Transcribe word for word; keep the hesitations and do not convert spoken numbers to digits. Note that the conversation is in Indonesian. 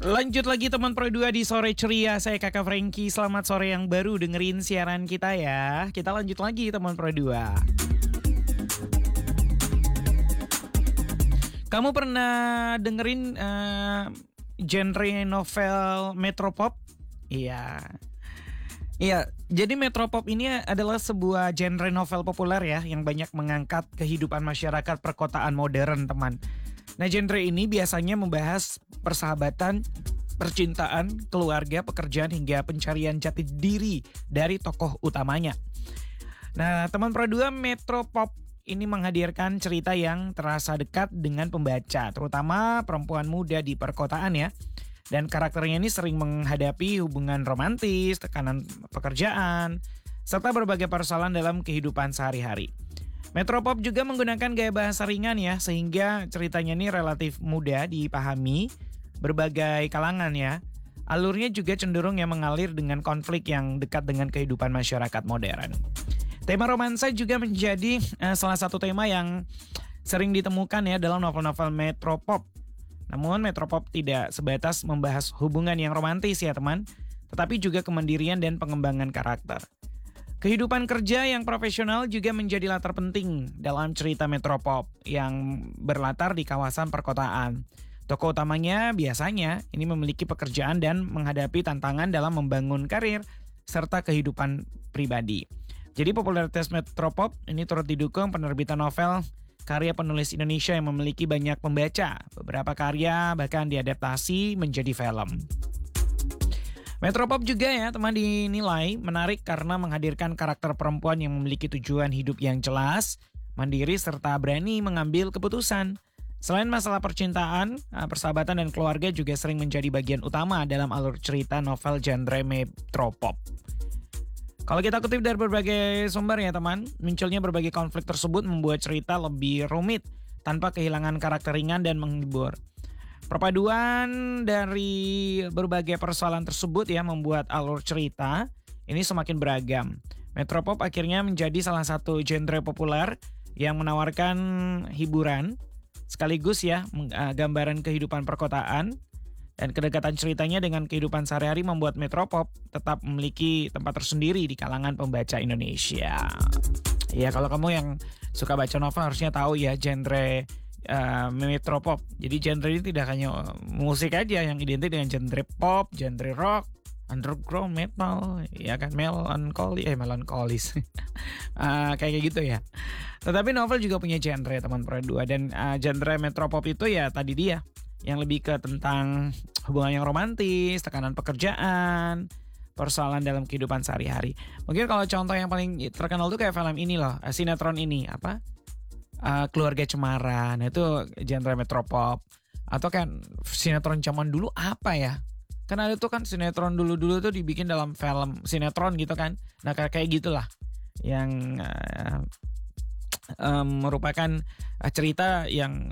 Lanjut lagi teman Pro dua di Sore Ceria. Saya Kakak Frankie. Selamat sore yang baru dengerin siaran kita ya. Kita lanjut lagi teman Pro dua. Kamu pernah dengerin uh, genre novel Metropop? Iya. Iya, jadi Metropop ini adalah sebuah genre novel populer ya yang banyak mengangkat kehidupan masyarakat perkotaan modern, teman. Nah, genre ini biasanya membahas persahabatan, percintaan, keluarga, pekerjaan hingga pencarian jati diri dari tokoh utamanya. Nah, teman Pro dua, Metropop ini menghadirkan cerita yang terasa dekat dengan pembaca, terutama perempuan muda di perkotaan ya. Dan karakternya ini sering menghadapi hubungan romantis, tekanan pekerjaan, serta berbagai persoalan dalam kehidupan sehari-hari. Metropop juga menggunakan gaya bahasa ringan ya, sehingga ceritanya ini relatif mudah dipahami berbagai kalangan ya. Alurnya juga cenderung yang mengalir dengan konflik yang dekat dengan kehidupan masyarakat modern. Tema romansa juga menjadi uh, salah satu tema yang sering ditemukan ya dalam novel-novel Metropop. Namun Metropop tidak sebatas membahas hubungan yang romantis ya teman, tetapi juga kemandirian dan pengembangan karakter. Kehidupan kerja yang profesional juga menjadi latar penting dalam cerita Metropop yang berlatar di kawasan perkotaan. Tokoh utamanya biasanya ini memiliki pekerjaan dan menghadapi tantangan dalam membangun karir serta kehidupan pribadi. Jadi popularitas Metropop ini turut didukung penerbitan novel karya penulis Indonesia yang memiliki banyak pembaca. Beberapa karya bahkan diadaptasi menjadi film. Metropop juga ya teman dinilai menarik karena menghadirkan karakter perempuan yang memiliki tujuan hidup yang jelas, mandiri serta berani mengambil keputusan. Selain masalah percintaan, persahabatan dan keluarga juga sering menjadi bagian utama dalam alur cerita novel genre Metropop. Kalau kita kutip dari berbagai sumber ya teman, munculnya berbagai konflik tersebut membuat cerita lebih rumit tanpa kehilangan karakter ringan dan menghibur. Perpaduan dari berbagai persoalan tersebut ya membuat alur cerita ini semakin beragam. Metropop akhirnya menjadi salah satu genre populer yang menawarkan hiburan sekaligus ya gambaran kehidupan perkotaan. Dan kedekatan ceritanya dengan kehidupan sehari-hari membuat Metropop tetap memiliki tempat tersendiri di kalangan pembaca Indonesia. Ya kalau kamu yang suka baca novel harusnya tahu ya genre uh, Metropop. Jadi genre ini tidak hanya musik aja yang identik dengan genre pop, genre rock, underground, metal, ya kan melancholy, eh melankolis, uh, kayak gitu ya. Tetapi novel juga punya genre teman Pro dua dan uh, genre Metropop itu ya tadi dia. Yang lebih ke tentang hubungan yang romantis, tekanan pekerjaan, persoalan dalam kehidupan sehari-hari. Mungkin kalau contoh yang paling terkenal tuh kayak film ini loh, sinetron ini apa? Uh, Keluarga Cemara. Nah itu genre Metropop. Atau kan sinetron zaman dulu apa ya? Kan ada tuh kan sinetron dulu-dulu tuh dibikin dalam film sinetron gitu kan. Nah kayak gitulah yang uh, um, merupakan cerita yang